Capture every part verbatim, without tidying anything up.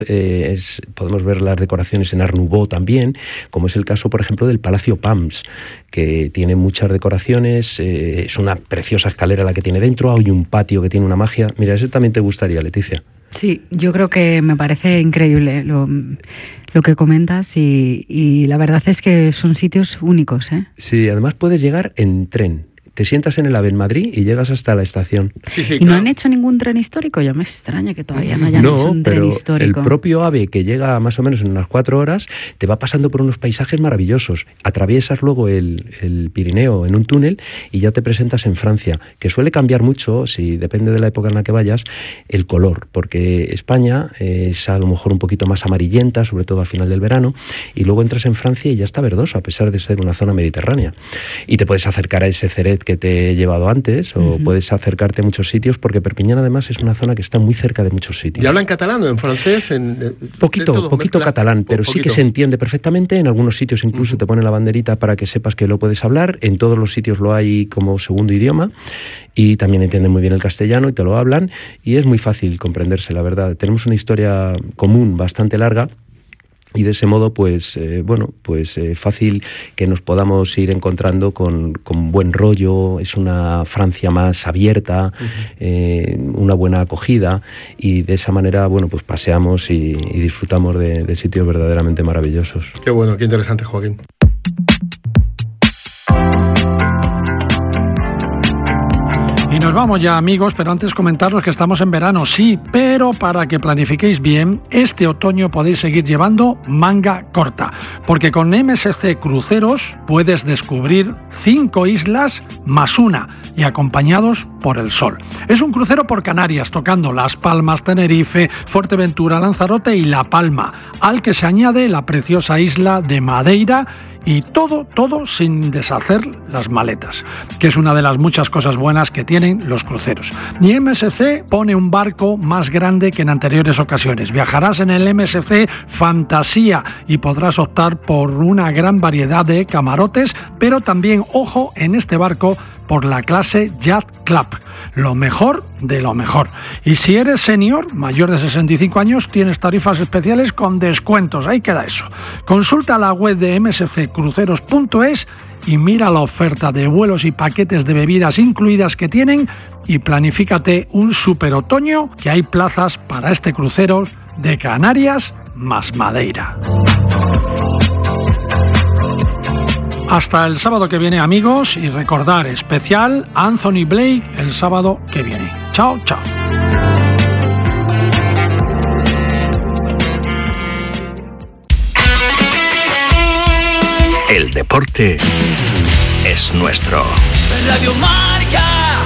Eh, es, podemos ver las decoraciones en Art Nouveau también, como es el caso, por ejemplo, del Palacio Pams, que tiene muchas decoraciones, eh, es una preciosa escalera la que tiene dentro, hay un patio que tiene una magia. Mira, ese también te gustaría, Leticia. Sí, yo creo que me parece increíble lo, lo que comentas y, y la verdad es que son sitios únicos, ¿eh? Sí, además puedes llegar en tren. Te sientas en el AVE en Madrid y llegas hasta la estación. Sí, sí, ¿Y claro. no han hecho ningún tren histórico? Ya me extraña que todavía no hayan no, hecho un tren histórico. No, pero el propio AVE, que llega más o menos en unas cuatro horas, te va pasando por unos paisajes maravillosos. Atraviesas luego el, el Pirineo en un túnel y ya te presentas en Francia, que suele cambiar mucho, si depende de la época en la que vayas, el color, porque España es a lo mejor un poquito más amarillenta, sobre todo al final del verano, y luego entras en Francia y ya está verdosa, a pesar de ser una zona mediterránea. Y te puedes acercar a ese Ceret que te he llevado antes, o uh-huh. puedes acercarte a muchos sitios, porque Perpiñán además es una zona que está muy cerca de muchos sitios. ¿Y hablan catalán o en francés? En, de, poquito, de todo, poquito mezcla, catalán, pero poquito. Sí que se entiende perfectamente. En algunos sitios incluso uh-huh. te ponen la banderita para que sepas que lo puedes hablar. En todos los sitios lo hay como segundo idioma, y también entienden muy bien el castellano y te lo hablan, y es muy fácil comprenderse, la verdad. Tenemos una historia común bastante larga, y de ese modo, pues, eh, bueno, pues eh, fácil que nos podamos ir encontrando con, con buen rollo. Es una Francia más abierta, uh-huh. eh, una buena acogida, y de esa manera, bueno, pues paseamos y, y disfrutamos de, de sitios verdaderamente maravillosos. Qué bueno, qué interesante, Joaquín. Y nos vamos ya, amigos, pero antes comentaros que estamos en verano, sí, pero para que planifiquéis bien, este otoño podéis seguir llevando manga corta, porque con M S C Cruceros puedes descubrir cinco islas más una y acompañados por el sol. Es un crucero por Canarias, tocando Las Palmas, Tenerife, Fuerteventura, Lanzarote y La Palma, al que se añade la preciosa isla de Madeira. Y todo, todo sin deshacer las maletas, que es una de las muchas cosas buenas que tienen los cruceros. Y M S C pone un barco más grande que en anteriores ocasiones. Viajarás en el M S C Fantasía y podrás optar por una gran variedad de camarotes, pero también, ojo, en este barco por la clase Yacht Club, lo mejor de lo mejor. Y si eres senior, mayor de sesenta y cinco años, tienes tarifas especiales con descuentos. Ahí queda eso. Consulta la web de m s c cruceros punto es y mira la oferta de vuelos y paquetes de bebidas incluidas que tienen, y planifícate un super otoño, que hay plazas para este crucero de Canarias más Madeira. Hasta el sábado que viene, amigos, y recordar, especial Anthony Blake el sábado que viene. Chao, chao. El deporte es nuestro. Radio Marca.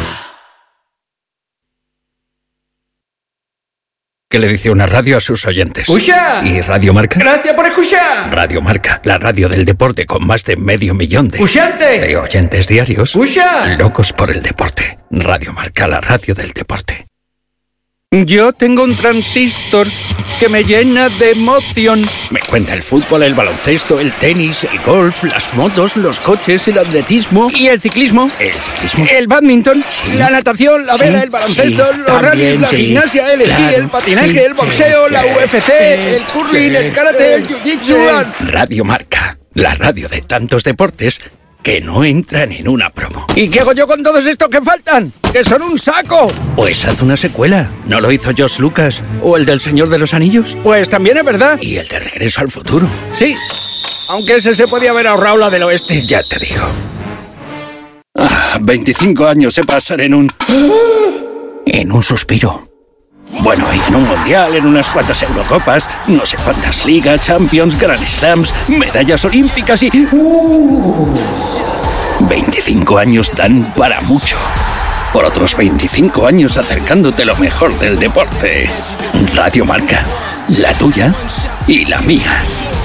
Que le dice una radio a sus oyentes. ¡Escucha! ¿Y Radio Marca? ¡Gracias por escuchar! Radio Marca, la radio del deporte con más de medio millón de... ¡Escuchante! De oyentes diarios. ¡Escucha! Locos por el deporte. Radio Marca, la radio del deporte. Yo tengo un transistor que me llena de emoción. Me cuenta el fútbol, el baloncesto, el tenis, el golf, las motos, los coches, el atletismo y el ciclismo. El ciclismo. El badminton, sí. La natación, la vela, sí. El baloncesto, sí. Los rallies, la sí. Gimnasia, el esquí, claro. El patinaje, sí. El boxeo, sí. La U F C, sí. El curling, sí. El karate, el jiu-jitsu. Sí. Radio Marca, la radio de tantos deportes que no entran en una promo. ¿Y qué hago yo con todos estos que faltan? ¡Que son un saco! Pues haz una secuela. ¿No lo hizo George Lucas? ¿O el del Señor de los Anillos? Pues también es verdad. ¿Y el de Regreso al Futuro? Sí, aunque ese se podía haber ahorrado la del oeste. Ya te digo. Ah, veinticinco años se pasan en un... en un suspiro. Bueno, y en un mundial, en unas cuantas Eurocopas, no sé cuántas ligas, Champions, Grand Slams, medallas olímpicas y... Uh, veinticinco años dan para mucho. Por otros veinticinco años acercándote lo mejor del deporte. Radio Marca, la tuya y la mía.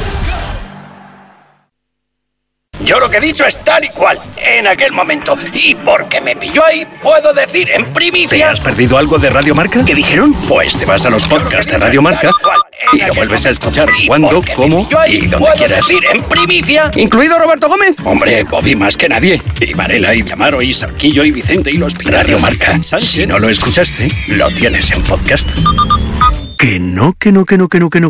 Yo lo que he dicho es tal y cual, en aquel momento. Y porque me pilló ahí, puedo decir en primicia... ¿Te has perdido algo de Radio Marca? ¿Qué dijeron? Pues te vas a los podcasts de Radio Marca y lo vuelves a escuchar cuando, cómo y donde quieras. Decir en primicia... ¿Incluido Roberto Gómez? Hombre, Bobby más que nadie. Y Varela, y Diamaro, y Sarquillo, y Vicente, y los Piratas. Radio Marca, si no lo escuchaste, lo tienes en podcast. Que no, que no, que no, que no, que no.